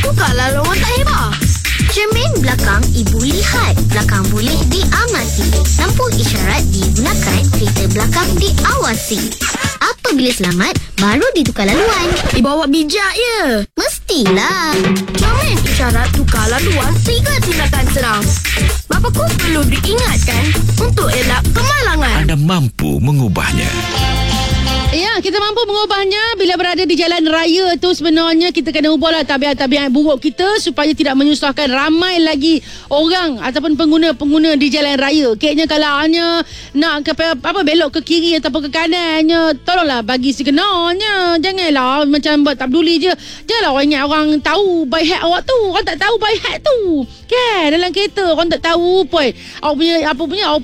Bukalah lorong tak hebah. Cermin belakang ibu lihat, belakang boleh diamati. Lampu isyarat digunakan, kereta belakang diawasi. Apabila selamat, baru ditukar laluan. Bawa bijak ya. Mestilah. Cermin isyarat tukar laluan 3 tindakan serang. Bapaku perlu diingatkan untuk elak kemalangan. Anda mampu mengubahnya. Ya, kita mampu mengubahnya bila berada di jalan raya tu. Sebenarnya kita kena ubahlah tabiat-tabiat buruk kita supaya tidak menyusahkan ramai lagi orang ataupun pengguna-pengguna di jalan raya. Kayaknya kalau hanya nak ke belok ke kiri ataupun ke kanannya, tolonglah bagi signalnya. Janganlah macam buat tak peduli je. Janganlah orang ingat orang tahu by heart awak tu. Orang tak tahu by heart tu. Kan dalam kereta orang tak tahu pun. Awak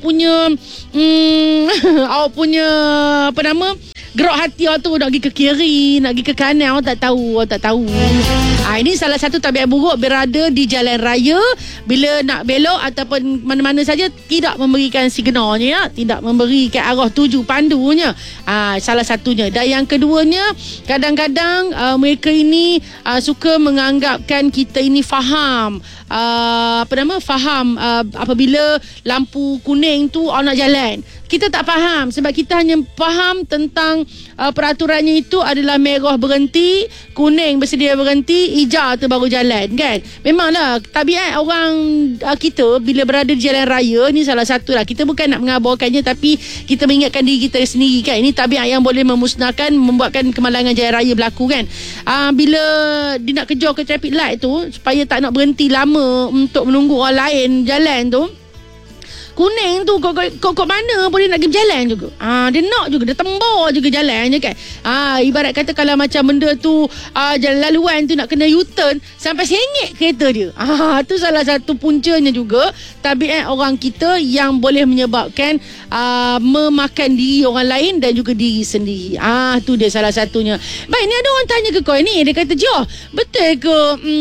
punya apa nama? Gerak hati awak tu nak pergi ke kiri, nak pergi ke kanan, orang tak tahu. Ini salah satu tabiat buruk berada di jalan raya. Bila nak belok ataupun mana-mana saja, tidak memberikan signalnya, ya? Tidak memberikan arah tuju pandunya. Salah satunya. Dan yang keduanya, kadang-kadang mereka ini suka menganggapkan kita ini faham. Faham apabila lampu kuning tu orang nak jalan. Kita tak faham sebab kita hanya faham tentang peraturannya itu adalah merah berhenti, kuning bersedia berhenti, hijau tu baru jalan, kan? Memanglah tabiat orang kita bila berada di jalan raya ni salah satu lah. Kita bukan nak mengabarkannya, tapi kita mengingatkan diri kita sendiri, kan? Ini tabiat yang boleh memusnahkan, membuatkan kemalangan jalan raya berlaku, kan? Bila dia nak kejar ke traffic light tu supaya tak nak berhenti lama untuk menunggu orang lain jalan tu, kuning tu kok mana boleh nak pergi berjalan juga. Dia nak juga, dia tembak juga jalan je, kan. Ibarat kata kalau macam benda tu jalan laluan tu nak kena U-turn sampai sengit kereta dia. Tu salah satu puncanya juga tabiat orang kita yang boleh menyebabkan memakan diri orang lain dan juga diri sendiri. Tu dia salah satunya. Baik, ni ada orang tanya ke kau ni, dia kata, "Joh, betul ke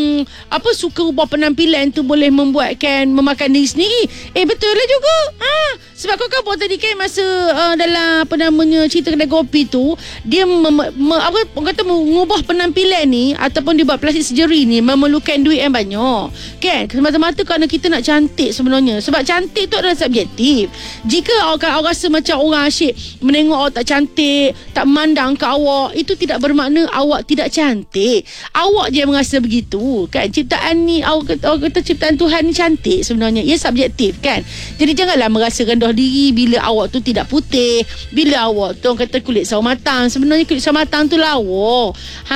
suka ubah penampilan tu boleh membuatkan memakan diri sendiri?" Betul lah juga. Sebab kau buat tadi kan masa dalam cerita kedai kopi tu, dia orang kata mengubah penampilan ni ataupun dia buat plastik surgery ni memerlukan duit yang banyak, kan? Semata-mata kerana kita nak cantik sebenarnya. Sebab cantik tu adalah subjektif. Jika awak rasa macam orang asyik menengok awak tak cantik, tak memandang ke awak, itu tidak bermakna awak tidak cantik. Awak je yang merasa begitu, kan? Ciptaan ni, awak kata ciptaan Tuhan ni cantik sebenarnya. Ia subjektif, kan? Jadi janganlah merasa rendah diri bila awak tu tidak putih, bila awak tu orang kata kulit sawo matang. Sebenarnya kulit sawo matang tu lawa.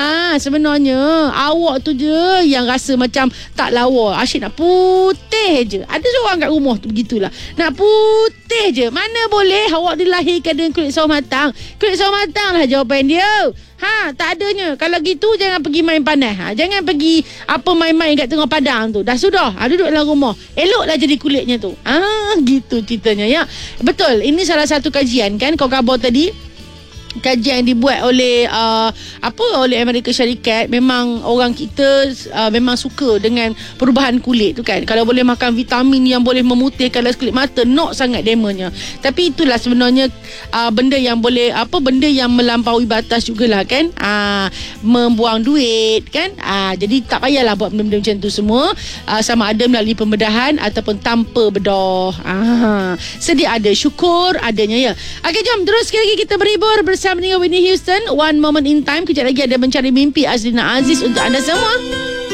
Sebenarnya awak tu je yang rasa macam tak lawa, asyik nak putih je. Ada seorang kat rumah tu begitulah, nak putih je. Mana boleh awak dilahirkan dengan kulit sawo matang. Kulit sawo matang lah jawapan dia. Tak adanya. Kalau gitu jangan pergi main panas. Jangan pergi main-main kat tengah padang tu. Dah sudah. Duduk dalam rumah. Eloklah jadi kulitnya tu. Gitu ceritanya, ya. Betul. Ini salah satu kajian, kan, kau khabar tadi. Kajian yang dibuat oleh oleh Amerika Syarikat. Memang orang kita memang suka dengan perubahan kulit tu, kan. Kalau boleh makan vitamin yang boleh memutihkan kulit mata, nak sangat demanya. Tapi itulah sebenarnya benda yang boleh benda yang melampaui batas jugalah, kan. Membuang duit, kan. Jadi tak payahlah buat benda-benda macam tu semua, sama ada melalui pembedahan ataupun tanpa bedah. Sedia ada, syukur adanya, ya. Okey, jom terus sekali lagi kita berhibur bersama dengan Whitney Houston, One Moment in Time. Kejap lagi ada Mencari Mimpi Azrina Aziz untuk anda semua.